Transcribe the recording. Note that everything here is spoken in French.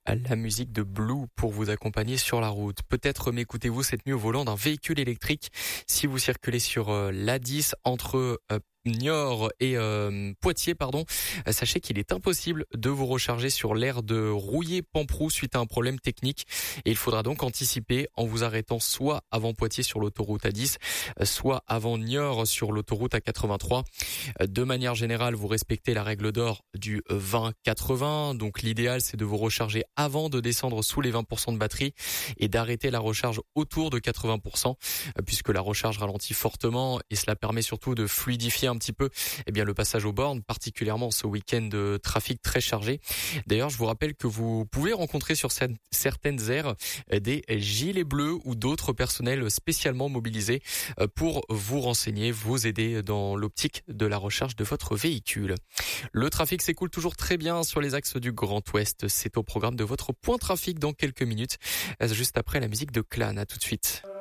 La musique de Blue pour vous accompagner sur la route. Peut-être m'écoutez-vous cette nuit au volant d'un véhicule électrique si vous circulez sur l'A10 entre Niort et Poitiers, Sachez qu'il est impossible de vous recharger sur l'aire de Rouillé-Pamproux suite à un problème technique et il faudra donc anticiper en vous arrêtant soit avant Poitiers sur l'autoroute A10, soit avant Niort sur l'autoroute A83. De manière générale, vous respectez la règle d'or du 20-80, donc l'idéal c'est de vous recharger avant de descendre sous les 20% de batterie et d'arrêter la recharge autour de 80% puisque la recharge ralentit fortement et cela permet surtout de fluidifier un petit peu le passage aux bornes, particulièrement ce week-end de trafic très chargé. D'ailleurs, je vous rappelle que vous pouvez rencontrer sur certaines aires des gilets bleus ou d'autres personnels spécialement mobilisés pour vous renseigner, vous aider dans l'optique de la recharge de votre véhicule. Le trafic s'écoule toujours très bien sur les axes du Grand Ouest. C'est au programme de votre point trafic dans quelques minutes, juste après la musique de Clan. À tout de suite.